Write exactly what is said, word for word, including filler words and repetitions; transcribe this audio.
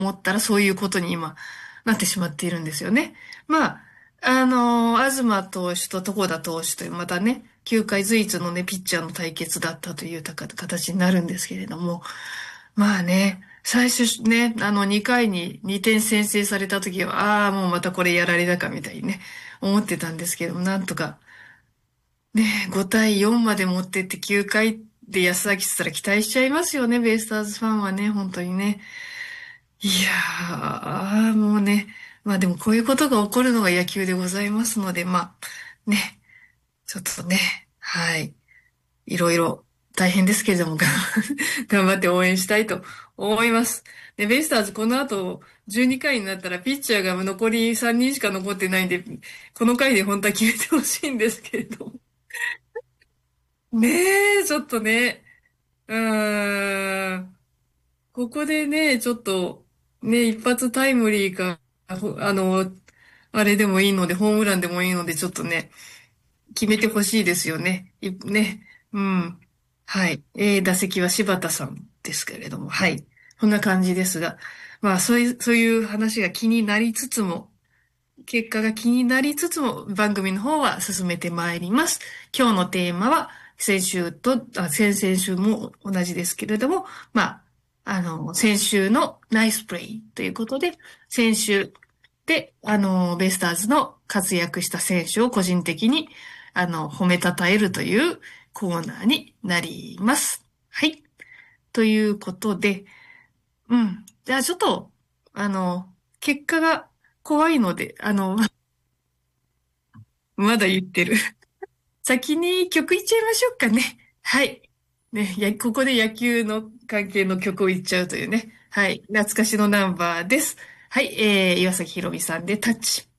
ったらそういうことに今なってしまっているんですよね。まあ、あの、東投手と床田投手というまたね、球界随一のね、ピッチャーの対決だったというたか形になるんですけれども、まあね、最初ね、あのにかいににてん先制された時は、ああ、もうまたこれやられたかみたいにね、思ってたんですけども、なんとかね、ご対よんまで持ってってきゅうかいで安崎したら期待しちゃいますよね、ベイスターズファンはね、本当にね。いやー、もうね、まあでもこういうことが起こるのが野球でございますので、まあ、ね、ちょっとね、はい、いろいろ大変ですけれども、頑頑張って応援したいと思います。で、ベイスターズこの後じゅうにかいになったらピッチャーが残りさんにんしか残ってないんで、この回で本当は決めてほしいんですけれども。ねえ、ちょっとね、うーん。ここでね、ちょっと、ね、一発タイムリーか、ほあの、あれでもいいので、ホームランでもいいので、ちょっとね、決めてほしいですよね。いね。うん。はい。えー、打席は柴田さんですけれども、はい。こんな感じですが、まあ、そういう、そういう話が気になりつつも、結果が気になりつつも、番組の方は進めてまいります。今日のテーマは、先週と、あ、先々週も同じですけれども、まあ、あの、先週のナイスプレイということで、先週で、あの、ベイスターズの活躍した選手を個人的に、あの、褒めたたえるというコーナーになります。はい。ということで、うん。じゃあちょっと、あの、結果が怖いので、あの、まだ言ってる。先に曲いっちゃいましょうかね。はい。ね、や、ここで野球の関係の曲を言っちゃうというね。はい。懐かしのナンバーです。はい。えー、岩崎宏美さんでタッチ。